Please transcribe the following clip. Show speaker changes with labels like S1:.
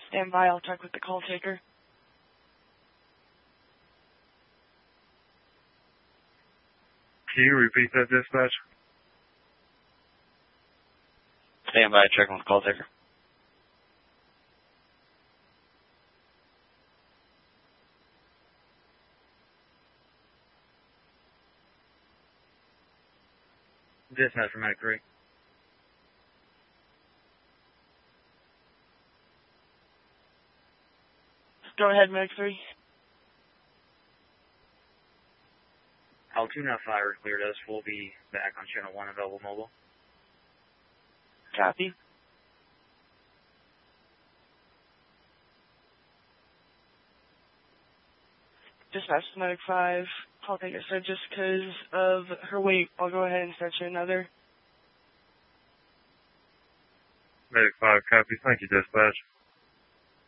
S1: Stand by, I'll check with the call taker.
S2: Can you repeat that, dispatch?
S3: Stand by, checking with the call taker.
S2: Dispatch from Medic 3.
S1: Go ahead, Medic 3.
S2: Altoona Fire cleared us. We'll be back on channel 1 available mobile.
S1: Copy. Dispatch to Medic 5. Call taker said just because of her weight, I'll go ahead and start you another.
S2: Medic 5, copy. Thank you, dispatch.